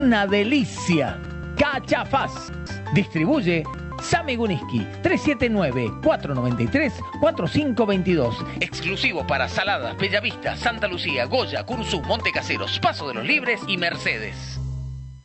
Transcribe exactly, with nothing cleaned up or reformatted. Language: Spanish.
Una delicia. Cachafaz. Distribuye Sami Guniski. tres siete nueve, cuatro nueve tres, cuatro cinco dos dos. Exclusivo para Saladas, Bellavista, Santa Lucía, Goya, Curzú, Montecaseros, Paso de los Libres y Mercedes.